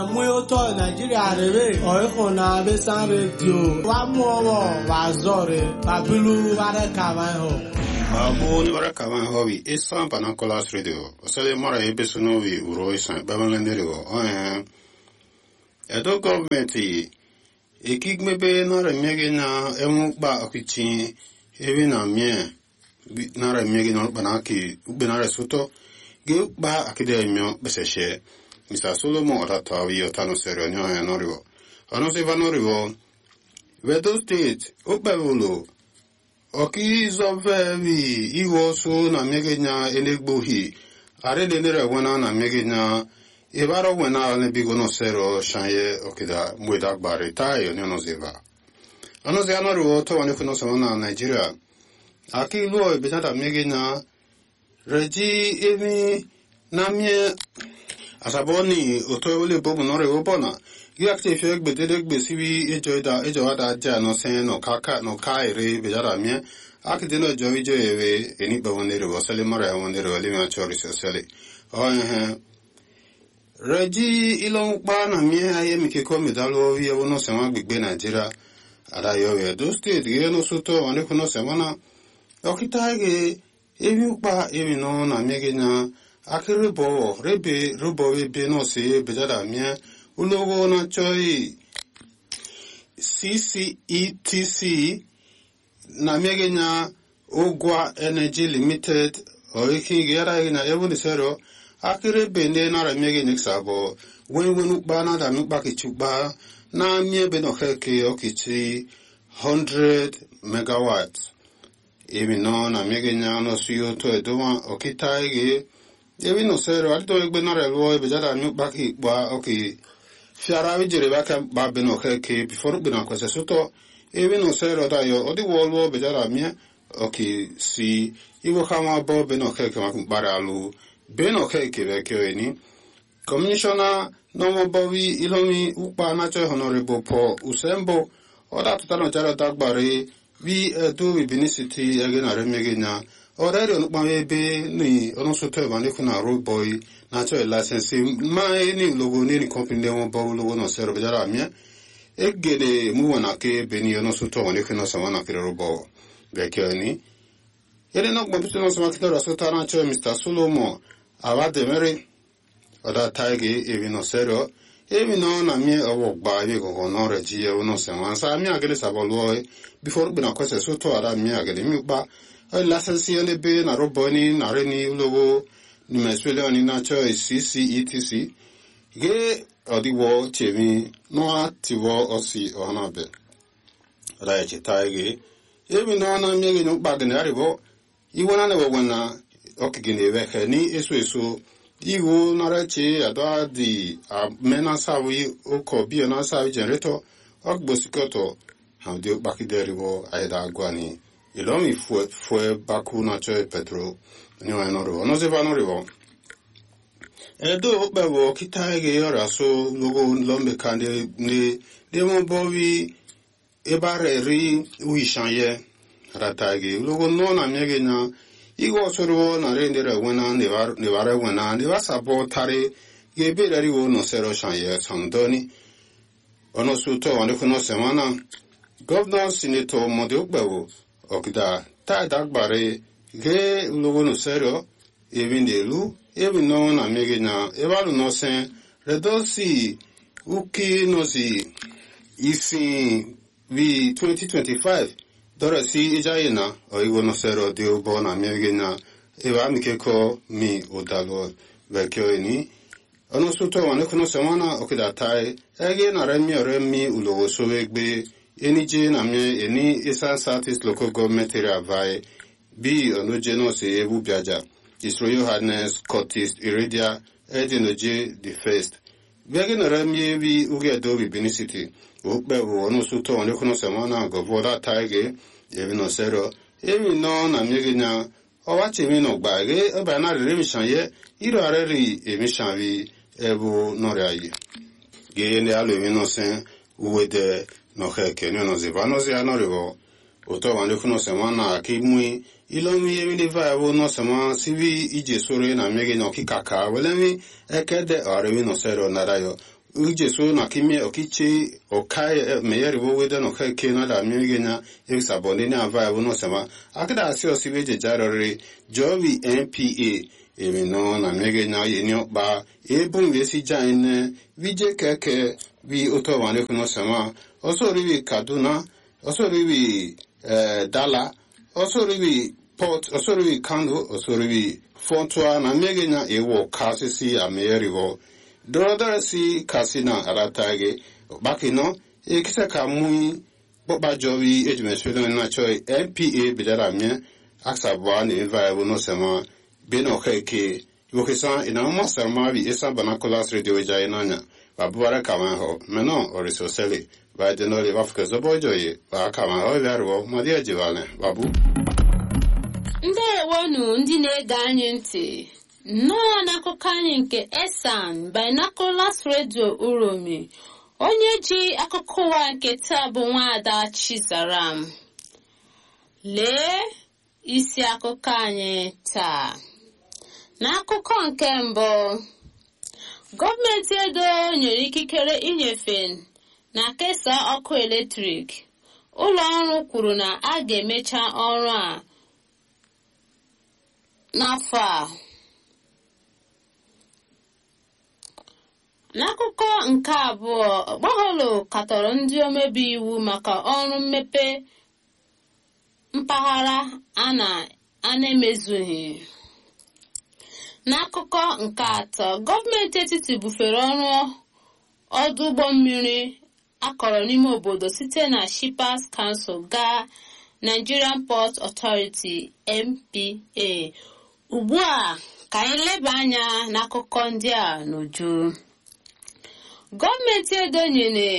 Muyoto Nigeria rere oihuna besan radio wa muowo wa zore babilu ware kawan Abu ni wara kawan hobi isan panakolas radio osale mara ebesunovi uro isan babalenderigo edo government ekigmebe nara miege na emukba akichi ebe na mie nara miege na banaki ubenare suto ge ba akidemio beseshe Mr. Solomon Otatawi Otano Serenio and Norivo. Honestly, Vanorivo, Vedo State, Opevulo, Oki Zovevi, Iwosu, Namegina, Elegbuhi, Aredere Wana, Namegina, Evaro Wena, Nebigono Sero, Shanye, Okida, Muedak Barita, Yonozeva. Honestly, Anorivo, Tawanifuno Savana, Nigeria. Aki Loy, Betata Megina, Regi, Emi, Namie, Asaboni otoyole bobu nore obona giakte fek bededek besibi ejoada ja no sen no kaka no kaire bejara mie akideno jowijo ewe eni bawonere wasale mara wonere wali ma chori sele reji ilon pa na mie aye mike ko medalo wi wono sema gbegbe Nigeria ada yo we do state ge no soto wane kono sema na okitage ebi pa ebi no na mie ge na akere bo rebe robo ebe no se bejada mie ulogo na choi CCETC na megenya Ogwa Energy Limited o ikingi yara na ebu sero akere bende na ra megenya sabo wenwenu bana da mukba kichuba na mie be no keke okichi 100 megawatts ebi no na megenya no suyo to edoma okitaige Ebi no sero alto egbe na rewo bejada mi baki ba okay fiara we jere baka ba be no keke before be na kwese soto ebi no sero da yo odi wolwo bejada mi okay si iwo kama bo be no keke ma bara alu be no keke be kyoeni commissioner no mo bowi ilomi upa na cho honorable po usembo oda tutano jara dagbare we do we benicity again aremegenya Already on my baby, ni on so tell one kuna road boy, natural license, my any logo, any company, one bow logo, no serve Jaramia. Egede Muanake, Benny, no so tell one kuna Savana Robo. Bekani. Yet not Bobson Smakler, Sotana, Mr. Solomon, Avad de Mary, or that tiger, even no zero. Even on a mere walk by Vigo, no regia, no someone, so I'm against a boy before being a question so to a mere academic bar. License on the bay, na roboni, na reni logo, ni meswele on inacho CCETC. Ge odiwo chemi no atiwo osi onabe. Raichi taige. Ebi no na miege no bagene aribo. Iwo na newo wana okigene weke ni esu. Iwo na raichi adwa di mena sawi oko biyo na sawi generator. Ogbosikoto. Hamdi bakideriwo aida agwani. Ilomi fue baku na choe petro niwa enorivo. No se va norivo. Edo bewo kitaige yora so logo lombe kande ne demo bovi ebare ri uishanye rataige. Logo no na miege na igo soro na rendere wena nevare wena nevasabo tare gebere riwo no sero shanye sandoni. Ono suto wane kuno semana Governor Senator Mode bewo Okida ta dagbare ge logo no sero even de lu even no na mege na evalu no sen redosi uki no si isi vi 2025 dora si ejayena o igo no sero de obo na mege na eva mikeko mi odalo vekyo eni ono suto wane kuno semana okida tai ege na remi ulogo sowegbe Any Jane any Eastern Southeast local government area vai be on Geno se Ebu Biaja, His Royal Highness Curtis Iridia, Edinoje the First. Begging a Remy vi Ugedo Benicity, Upe Wono Suto on Econo Samana, Govoda Tige, Evino Zero, Evi non a Megina, or what you mean of Bagge, a banana remission ye, either already emission vi Ebu Norai. Gay in the Alumino Sen, with the no heke no zivano zianorivo oto wande kuno semana akimui ilomi yemi va wo no sema sivi ije sore na mege no kikaka welemi ekede arewi no sero narayo ujeso na kimie okichi okai meyeri wo wede no kai kena da miegenya exabone na ava no sema akida asi osibeje jarori jovi NPA emi no na miegenya yenyo ba ebun wesi jaine vije keke vi oto wane kuno sema oso rivi Kaduna oso rivi Dala oso rivi Port oso rivi Kano oso rivi Fontua na miegenya ewo kasisi ameyeri wo Drodara si kasina aratage bakino ekisa kamui boba jovi ejumeswedo na choi NPA bidara mye aksabwa ni viable no sema beno keke yokisa ina mo sama bi esa banacolas radio jainanya babara kama ho meno oriso sele ba de no le afka zobojoye ba kama ho yarwo madia jivane babu ndewonu ndị na-ege anyị ntị nnọọ n'akụkọ anyị nke Esan Binoculars Radio Uromi onye ji akụkọ ụwa nke taa bụ Nwaada Chizaram. Lee isi akụkọ anyị taa. N'akụkọ nke mbụ, gọọmenti Edo nyere ikikere inyefe na kesaa ọkụ eletrik. Ụlọ ọrụ kwuru na a ga-emecha ọrụ a n'afọ a. N'akụkọ nke abụọ, Okpeholo katọrọ ndị omebe iwu maka ọrụ mmepe mpaghara a na-emezughị. N'akụkọ nke atọ, gọọmenti etiti bufere ọrụ ọdụ ụgbọ mmiri akọrọ n'ime obodo site na Shippers Council gaa Nigerian Port Authority (NPA). Ugbu a ka anyị leba anya n'akụkọ ndị a n'uju. Gọọmenti Edo nyere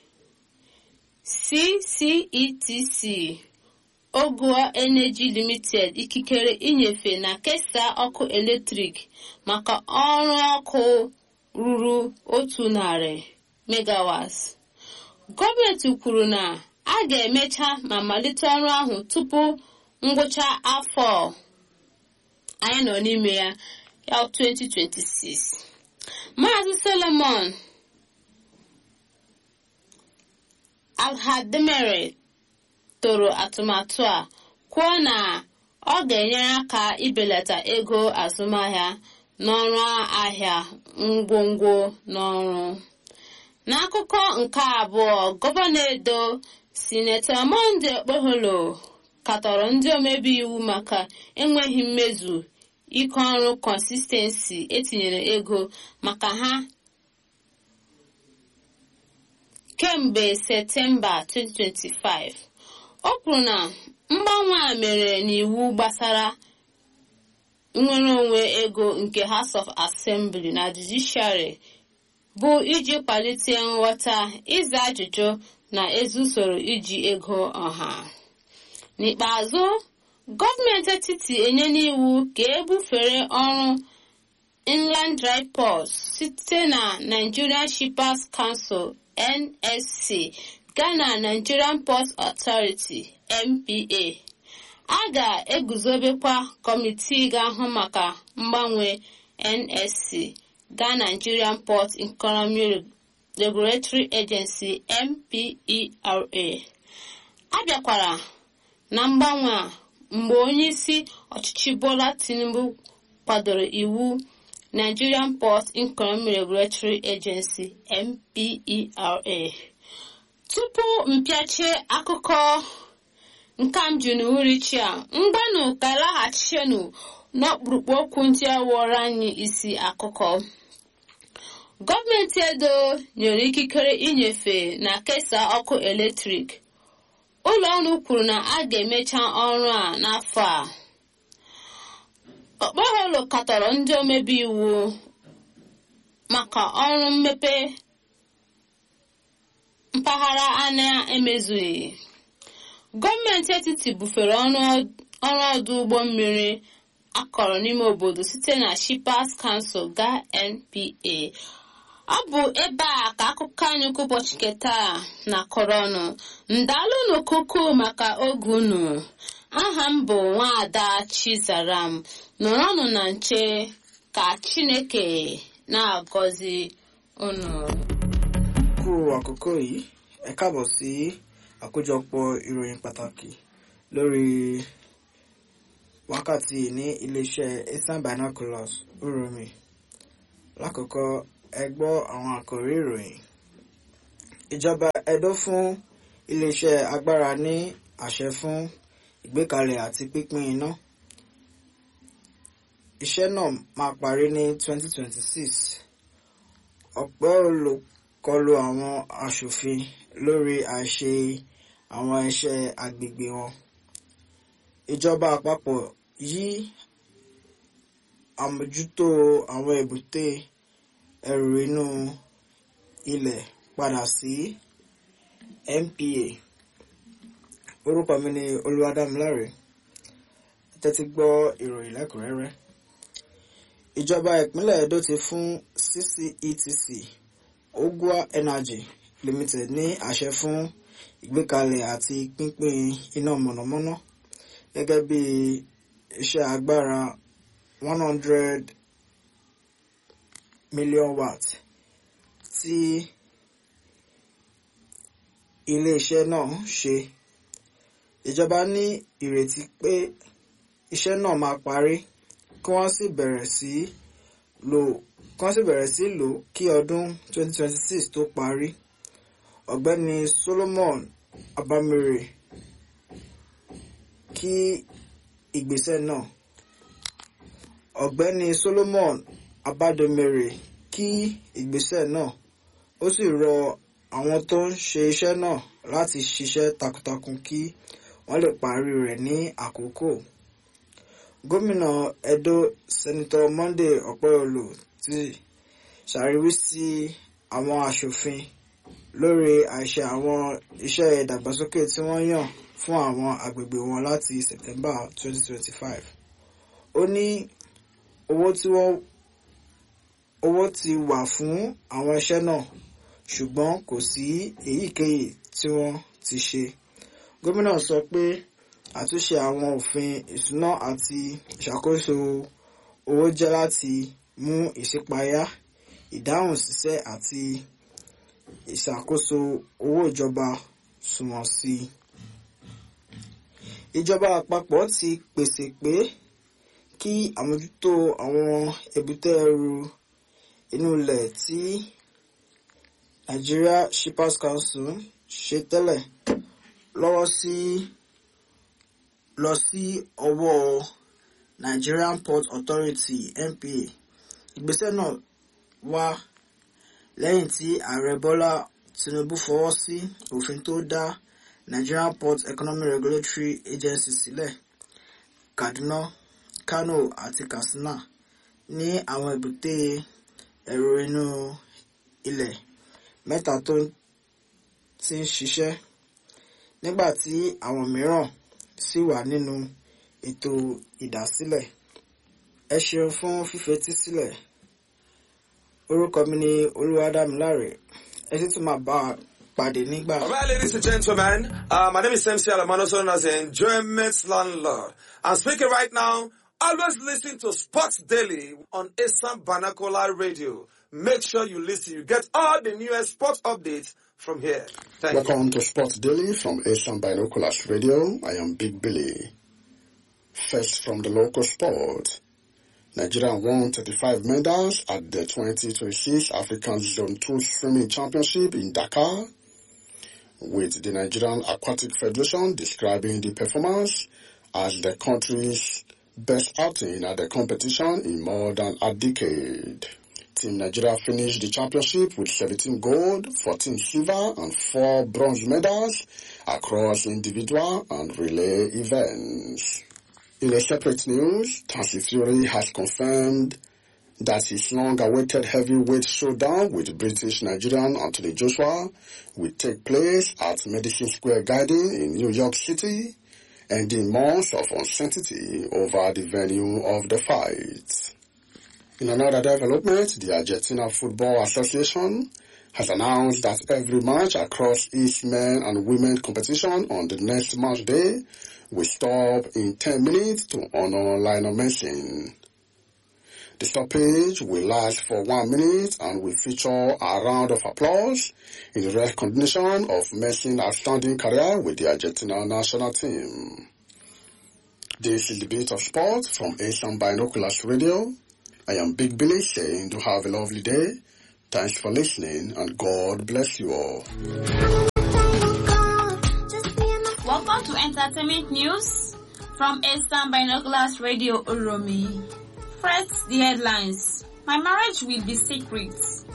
CCETC Ogua Energy Limited ikikere inyefe na kesaa ọkụ eletrik maka ọrụ ọkụ ruru 100 megawatts. Gọọmenti kwuru na a ga-emecha ma malite ọrụ ahụ tupu ngwụcha afọ anyị nọ n'ime ya 2026. Maazị Solomon Alhademere toro atụmatụ a kwuo na ọ ga-enyere aka ibelata ego azụmahịa n'ọrụ ahịa ngwongwo n'ọrụ. N'akụkọ nke abụọ, Gọvanọ Edo Sinetọ Monday Okpeholo katọrọ ndị omebe iwu maka enweghị mmezu ike ọrụ consistency etinyere ego maka ha kemgbe Septemba 2025. O kwuru na mgbanwe a mere n'iwu gbasara nnwere onwe ego nke House of Assembly na Judiciary bụ iji kwalite nghọta, ịza ajụjụ na ezi usoro iji ego ọha. N'ikpeazụ, gọọmenti etiti enye n'iwu ka ebufere ọrụ Inland Dry Ports site na Nigerian Shippers Council (NSC) gaa na Nigerian Port Authority (NPA). A ga-eguzobekwa kọmitii ga-ahụ maka mgbanwe NSC gaa Nigerian Port Economy Regulatory Agency (NPERA). A bịakwara na mgbanwe a mgbe onyeisi ọchịchị Bola Tinubu kwadoro iwu Nigerian Port Economy Regulatory Agency (NPERA). Tupu mpịache akụkọ nkamju n'uhuruchi a, mgbanụ ka laghachinu n'ọkpụrụkpụ okwu ndị a wụọrọ anyị isi akụkọ. Gọọmenti Edo nyere ikikere inyefe na kesaa ọkụ eletrik. Ụlọ ọrụ kwuru na a ga-emecha ọrụ a n'afọ a. Okpeholo katọrọ ndị omebe iwu maka ọrụ mmepe mpaghara a na-emezughị. Gọọmenti etiti bufere ọrụ ọdụ ụgbọ mmiri akọrọ n'ime obodo site na Shippers Council gaa NPA. Ọ bụ ebe a ka akụkọ anyị nke ụbọchị keta na-akọrọ ọnụ. Ndalụ n'okuku maka oge unu. Aha m bụ Nwaada Chizaram. Nọrọnụ na nche ka Chineke na-agọzi unu. àkókò yìí, ẹ káàbọ̀ sí àkójọpọ̀ ìròyìn pàtàkì lórí wákàtí ní iléeṣẹ́ Eastern Binoculars Uromi. Lákọ̀ọ́kọ́, ẹ gbọ́ àwọn àkòrí ìròyìn. Ìjọba Edo fún iléeṣẹ́ agbára ní àṣẹ fún ìgbékalẹ̀ àti pínpín iná. Iṣẹ́ náà máa parí ní 2026. Ọ̀pọ̀ olùkọlù àwọn aṣòfin lórí àìṣe àwọn iṣẹ́ agbègbè wọn. Ìjọba àpapọ̀ yí àmójútó àwọn èbúté ẹrù inú ilẹ̀ padà sí NPA. Orúkọ mi ni Olúwadámiláre. Tẹ́tí gbọ́ ìròyìn lẹ́kùnrẹ́rẹ́. Ìjọba ìpínlẹ̀ Edo ti fún CCETC Ogua Energy Limited ní àṣẹ fún ìgbékalẹ̀ àti pínpín iná mọ̀nàmọ́ná gẹ́gẹ́ bí iṣẹ́ agbára 100 million watt tí ilé-iṣẹ́ náà ṣe. Ìjọba ní ìrètí pé iṣẹ́ náà máa parí kí wọ́n sì bẹ̀rẹ̀ sí lò kí ọdún 2026 tó parí. Ọ̀gbẹ́ni Solomon Abamere kí ìgbésẹ̀ náà. Ọ̀gbẹ́ni Solomon Abadomere kí ìgbésẹ̀ náà. Ó sì rọ àwọn tó ń ṣe iṣẹ́ náà láti ṣiṣẹ́ takuntakun kí wọ́n lè parí rẹ̀ ní àkókò. Gómìnà Edo Senator Monday Okpeyolo ti ṣàríwísí àwọn aṣòfin lórí àìṣe àwọn iṣẹ́ ìdàgbàsókè tí wọ́n yàn fún àwọn agbègbè wọn láti September 2025. Ó ní owó ti wà fún àwọn iṣẹ́ náà, ṣùgbọ́n kò sí èyíkéyìí tí wọ́n ti ṣe. Gómìnà sọ pé àtúnṣe àwọn òfin ìṣúná àti ìṣàkóso owó jẹ́ láti mú ìṣípayá, ìdáhùn ṣiṣẹ́ àti ìṣàkóso owó ìjọba sunwọ̀n sí i. Ìjọba àpapọ̀ ti pèsè pé kí àmójútó àwọn èbúté ẹrù inú ilẹ̀ tí Nigeria Shippers Council ṣe tẹ́lẹ̀ lọ sí ọwọ́ Nigerian Port Authority NPA. Ìgbésẹ̀ náà wá lẹ́yìn tí Ààrẹ Bọ́lá Tinubu fọwọ́ sí òfin tó dá Nigerian Port Economic Regulatory Agency sílẹ̀. Kaduna, Kano àti Katsina ní àwọn èbúté ẹrù inú ilẹ̀ mẹ́ta tó ti ń ṣiṣẹ́, nígbà tí àwọn mìíràn sì wà nínú ètò ìdásílẹ̀. Ẹ ṣeun fún fífetí sílẹ̀. Orúkọ mi ni Olúwadámiláre. Ẹ sì tún máa bá a pàdé nígbà. All right, ladies and gentlemen, my name is MC Alamano, known as the Enjoyment Landlord. I'm speaking right now. Always listen to Sports Daily on Eastern Binocular Radio. Make sure you listen. You get all the newest sports updates from here. Welcome to Sports Daily from Eastern Binoculars Radio. I am Big Billy. First from the local sport. Nigeria won 35 medals at the 2026 African Zone 2 Swimming Championship in Dakar, with the Nigerian Aquatic Federation describing the performance as the country's best outing at the competition in more than a decade. Team Nigeria finished the championship with 17 gold, 14 silver and 4 bronze medals across individual and relay events. In a separate news, Tyson Fury has confirmed that his long-awaited heavyweight showdown with British Nigerian Anthony Joshua will take place at Madison Square Garden in New York City, ending months of uncertainty over the venue of the fight. In another development, the Argentina Football Association has announced that every match across its men and women competition on the next match day will stop in 10 minutes to honor Lionel Messi. The stoppage will last for 1 minute and will feature a round of applause in recognition of Messi's outstanding career with the Argentina national team. This is the Bit of Sport from Asian Binoculars Radio. I am Big Billy saying do have a lovely day. Thanks for listening and God bless you all. Welcome to Entertainment News from Asian Binoculars Radio Oromi. First, the headlines. My marriage will be secret.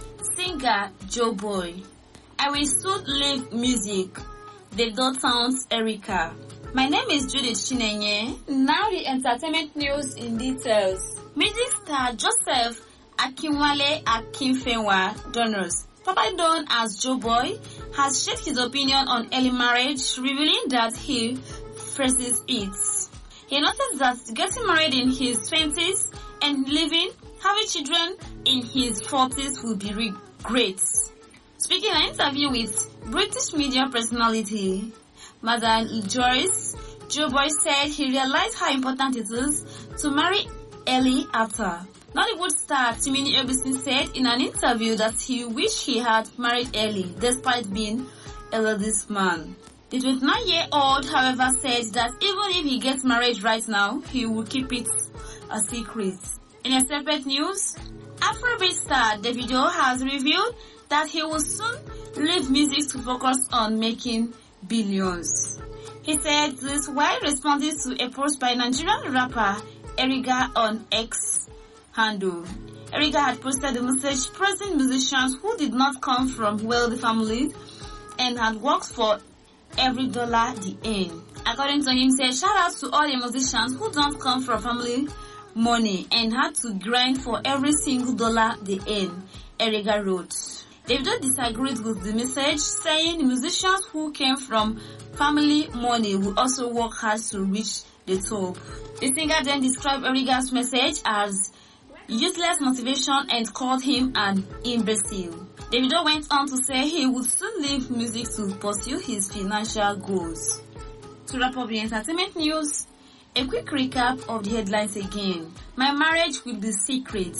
Singer Joe Boy. I will soon leave music. Davido Towns Erica. My name is Judith Chinenye. Now the entertainment news in details. Music star Joseph Akinwale Akinfenwa Donors, Papa known as Joe Boy, has shared his opinion on early marriage, revealing that he phrases it. He noticed that getting married in his 20s and having children in his 40s would be great. Speaking in an interview with British media personality Madam Joyce, Joe Boy said he realized how important it is to marry early after. Nollywood star Timini Obisi said in an interview that he wished he had married early despite being a ladies' man. The 29-year-old, however, said that even if he gets married right now, he will keep it a secret. In a separate news, Afrobeat star Davido has revealed that he will soon leave music to focus on making billions. He said this while responding to a post by Nigerian rapper Eriga on X handle. Eriga had posted a message praising musicians who did not come from wealthy families and had worked for every dollar they earn. According to him, he said, shout out to all the musicians who don't come from family money and had to grind for every single dollar they earn, Eriga wrote. Davido disagreed with the message, saying musicians who came from family money will also work hard to reach the top. The singer then described Eriga's message as useless motivation and called him an imbecile. Davido went on to say he would soon leave music to pursue his financial goals. To wrap up the entertainment news, a quick recap of the headlines again. My marriage will be secret.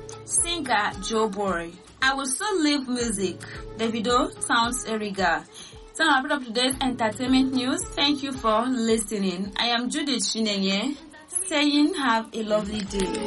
Singer Joe Boy. I will soon leave music. Davido Towns Eriga. So I'll wrap up today's entertainment news. Thank you for listening. I am Judith Chinenye saying have a lovely day.